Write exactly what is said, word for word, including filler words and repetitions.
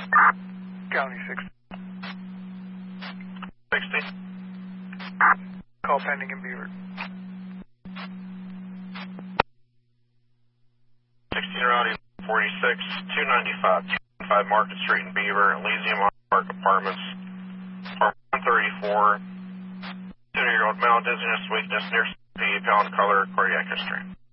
County six. sixty. Call pending in Beaver. sixteen Rowdy forty-six, two ninety-five, two ninety-five Market Street in Beaver, Elysium Park Apartments, apartment one thirty-four, two-year-old male, dizziness, weakness, near C P, pale in color, cardiac history.